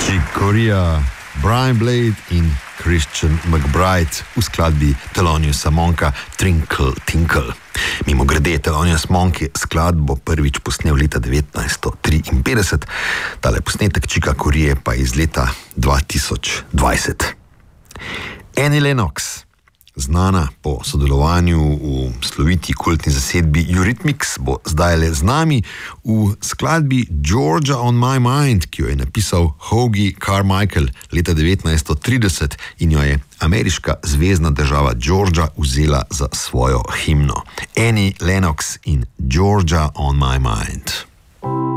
Chick Corea, Brian Blade in Christian McBride v skladbi Theloniousa Monka Trinkle Tinkle. Mimogrede, Thelonious Monk je skladbo prvič posnel leta 1953, tale posnetek Chicka Coree pa iz leta 2020. Annie Lennox, znana po sodelovanju v sloviti kultni zasedbi Eurythmics, bo zdaj le z nami v skladbi Georgia on My Mind, ki jo je napisal Hoagy Carmichael leta 1930 in jo je ameriška zvezna država Georgia vzela za svojo himno. Annie Lennox in Georgia on My Mind.